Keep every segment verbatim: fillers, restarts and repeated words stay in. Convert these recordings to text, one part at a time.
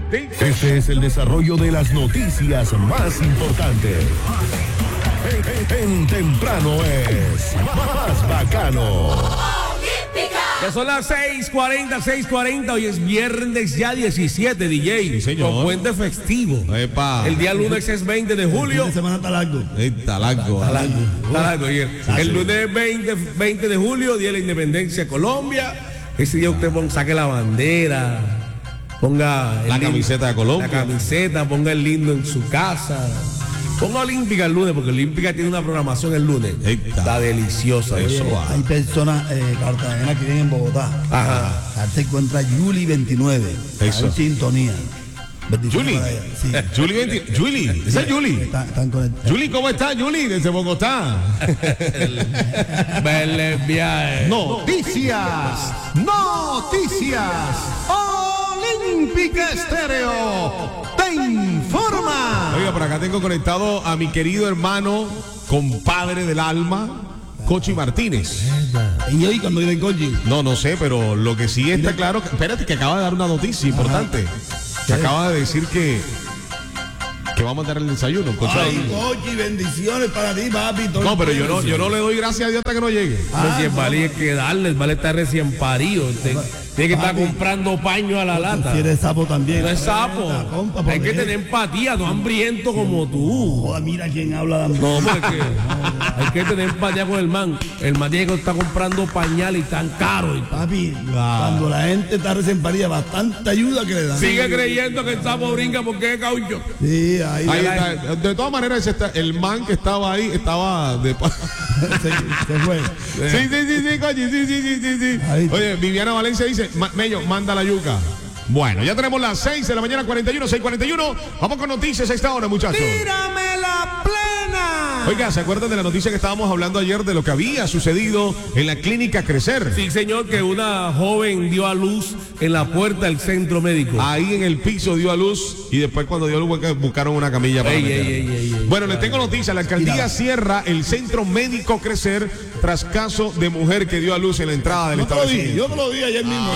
Este es el desarrollo de las noticias más importantes. En, en, en temprano es más bacano. Ya son las seis cuarenta, seis cuarenta, hoy es viernes ya diecisiete, D J. Sí, señor. Con puente festivo. Epa. El día lunes es veinte de julio. La semana está largo. Está largo. Está largo, está largo. Y el, el lunes veinte, veinte de julio, día de la independencia de Colombia. Ese día usted ponga, saque la bandera, ponga el La lindo, camiseta de Colombia. La camiseta, ponga el lindo en su casa. Ponga Olímpica el lunes, porque Olímpica tiene una programación el lunes. Eita. Está deliciosa. Eso eso. va. Hay personas eh, cartagenas que viven en Bogotá. Ajá. Ahí se encuentra Juli veintinueve. Eso. En sintonía. Bendiciones Juli. para ella. Sí. Juli, veinti- Juli. Esa es Juli. Está- Están conectados. Juli, ¿cómo está Juli? Desde Bogotá. Vele viaje. Noticias. Noticias. Olímpica Estéreo. Te informa. Oiga, por acá tengo conectado a mi querido hermano, compadre del alma, Cochi Martínez. Y hoy cuando vive en Cochi. No, no sé, pero lo que sí está claro, que- espérate, que acaba de dar una noticia importante. Que acaba de decir que que va a mandar el desayuno. Cochi. Ay, Cochi, bendiciones para ti, papi. Todo No, el pero yo no, pueblo. yo no le doy gracias a Dios hasta que no llegue. No, si el Vale hay que darle, el Vale está recién parido. Usted tiene que estar Papi, comprando paño a la lata. Si eres sapo también. No es sapo. Ah, compa, Hay que porque- tener empatía, no hambriento como tú. Joder, mira quién habla. de- No, porque hay que tener empatía con el man. El man tiene que estar comprando pañales y tan caro. Y Papi, cuando la gente está recién parida, bastante ayuda que le dan. sigue creyendo que el sapo brinca porque es caucho. Sí, ahí, Ahí ahí está. De todas maneras, ese está- el man que estaba ahí estaba de pa- se, se fue. Sí, sí, sí, sí, coño, sí, sí, sí, sí, sí. Ahí. Oye, Viviana Valencia dice, "Ma- Mello, manda la yuca." Bueno, ya tenemos las seis de la mañana, cuarenta y uno, seis cuarenta y uno. Vamos con noticias a esta hora, muchachos. ¡Tírame la plena! Oiga, ¿se acuerdan de la noticia que estábamos hablando ayer de lo que había sucedido en la clínica Crecer? Sí, señor, que una joven dio a luz en la puerta del centro médico. Ahí en el piso dio a luz y después cuando dio a luz buscaron una camilla para Ey, meterla. ey, ey, ey, ey. Bueno, les tengo noticias. La alcaldía Mira. cierra el centro médico Crecer tras caso de mujer que dio a luz en la entrada del Yo te lo dije, establecimiento. yo te lo dije ayer mismo.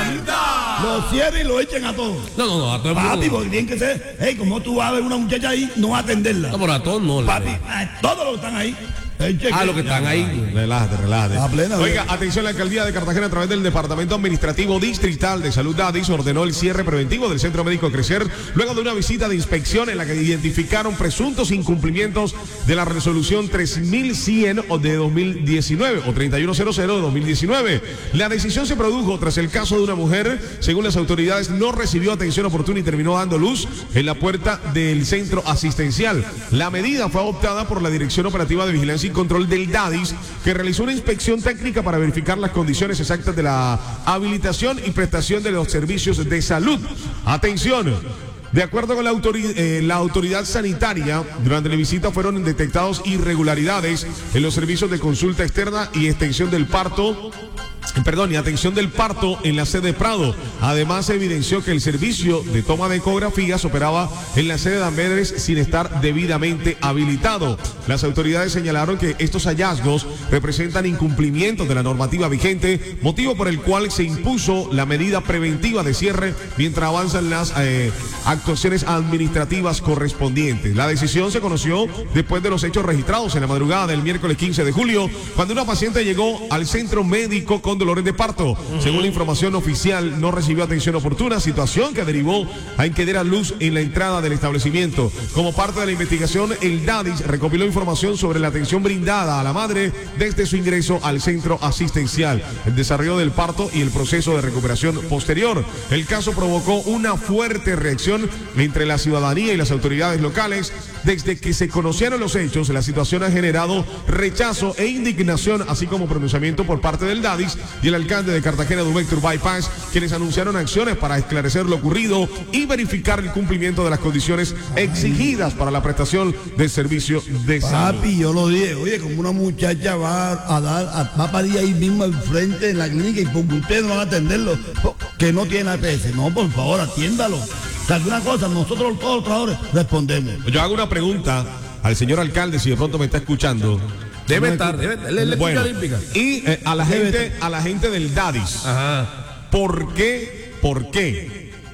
Lo cierran y lo echen a todos. No, no, no, a todo el Papi, mundo. porque tienen que ser, hey, como tú vas a ver una muchacha ahí, no vas a atenderla. No, pero a todos no. Papi, a todos los que están ahí. el cheque. Ah, los que están ahí. Relájate, relájate. A plena, Oiga, güey. atención, la alcaldía de Cartagena a través del Departamento Administrativo Distrital de Salud DADIS ordenó el cierre preventivo del Centro Médico Crecer luego de una visita de inspección en la que identificaron presuntos incumplimientos de la resolución tres mil cien de dos mil diecinueve o treinta y uno cero cero de dos mil diecinueve. La decisión se produjo tras el caso de una mujer, según las autoridades, no recibió atención oportuna y terminó dando luz en la puerta del centro asistencial. La medida fue adoptada por la Dirección Operativa de Vigilancia y Control del DADIS, que realizó una inspección técnica para verificar las condiciones exactas de la habilitación y prestación de los servicios de salud. Atención. De acuerdo con la, autori- eh, la autoridad sanitaria, durante la visita fueron detectados irregularidades en los servicios de consulta externa y extensión del parto, perdón, y atención del parto en la sede Prado. Además, se evidenció que el servicio de toma de ecografías operaba en la sede de Amberes sin estar debidamente habilitado. Las autoridades señalaron que estos hallazgos representan incumplimientos de la normativa vigente, motivo por el cual se impuso la medida preventiva de cierre mientras avanzan las eh, actuaciones administrativas correspondientes. La decisión se conoció después de los hechos registrados en la madrugada del miércoles quince de julio, cuando una paciente llegó al centro médico con dolores de parto. Según la información oficial, no recibió atención oportuna, situación que derivó a en que diera luz en la entrada del establecimiento. Como parte de la investigación, el DADIS recopiló información sobre la atención brindada a la madre desde su ingreso al centro asistencial, el desarrollo del parto y el proceso de recuperación posterior. El caso provocó una fuerte reacción entre la ciudadanía y las autoridades locales. Desde que se conocieron los hechos, la situación ha generado rechazo e indignación, así como pronunciamiento por parte del DADIS y el alcalde de Cartagena, Dubector Bypass, quienes anunciaron acciones para esclarecer lo ocurrido y verificar el cumplimiento de las condiciones exigidas para la prestación del servicio de salud. Papi, yo lo dije, oye, como una muchacha va a dar, a- va a parir ahí mismo al frente en la clínica y porque ustedes no van a atenderlo, po- que no tiene A P S. No, por favor, atiéndalo. Si alguna cosa, nosotros todos los trabajadores respondemos. Yo hago una pregunta al señor alcalde, si de pronto me está escuchando. Debe estar, debe estar. Le, le Bueno, olímpica. y eh, a la Debe gente, a la gente del DADIS. Ajá. ¿Por qué? ¿Por qué?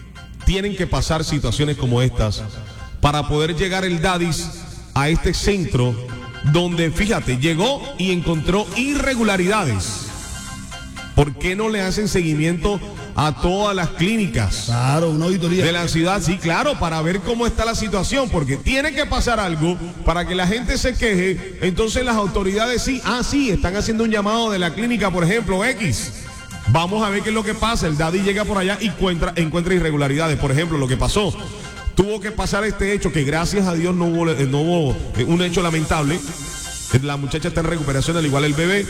tienen que pasar situaciones como estas para poder llegar el Dadis a este centro donde, fíjate, llegó y encontró irregularidades? ¿Por qué no le hacen seguimiento a todas las clínicas Claro, una auditoría. de la ciudad? Sí, claro, para ver cómo está la situación, porque tiene que pasar algo para que la gente se queje. Entonces las autoridades sí, ah, sí, están haciendo un llamado de la clínica, por ejemplo, X. Vamos a ver qué es lo que pasa. El Daddy llega por allá y encuentra, encuentra irregularidades. Por ejemplo, lo que pasó, tuvo que pasar este hecho, que gracias a Dios no hubo, no hubo un hecho lamentable. La muchacha está en recuperación, al igual el bebé.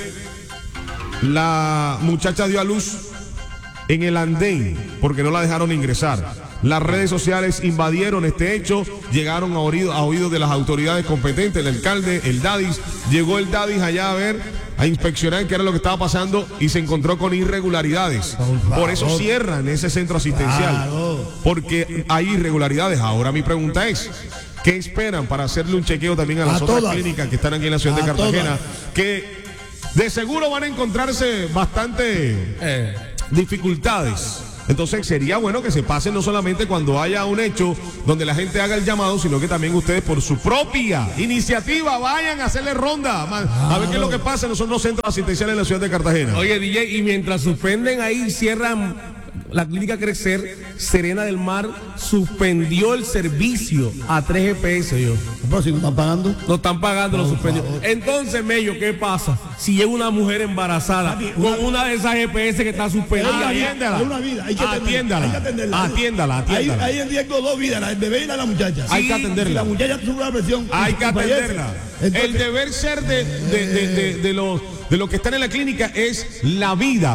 La muchacha dio a luz en el andén porque no la dejaron ingresar. Las redes sociales invadieron este hecho, llegaron a oídos a oídos de las autoridades competentes, el alcalde, el Dadis. Llegó el Dadis allá a ver, a inspeccionar qué era lo que estaba pasando y se encontró con irregularidades. Por, Por eso cierran ese centro asistencial, claro, porque hay irregularidades. Ahora mi pregunta es, ¿qué esperan para hacerle un chequeo también a las a otras todas. clínicas que están aquí en la ciudad a de Cartagena? Todas. Que de seguro van a encontrarse bastante eh, dificultades. Entonces sería bueno que se pase no solamente cuando haya un hecho donde la gente haga el llamado, sino que también ustedes por su propia iniciativa vayan a hacerle ronda a ver qué es lo que pasa en los otros centros asistenciales en la ciudad de Cartagena. Oye, D J, y mientras suspenden ahí, cierran la clínica Crecer, Serena del Mar suspendió el servicio a tres G P S. Yo. Pero si no están pagando. No están pagando, no, lo suspendió. Favor. Entonces, Mello, ¿qué pasa? Si llega una mujer embarazada una, con una de esas G P S que está suspendida, atiéndala. Una vida, hay que atiéndala. Hay que atenderla. Atiéndala, atiéndala. Hay, hay en riesgo dos vidas, el bebé y la, la muchacha. Hay sí, que atenderla. Si la muchacha sube la presión. Hay que atenderla. Entonces, el deber ser de, de, de, de, de los de los que están en la clínica es la vida.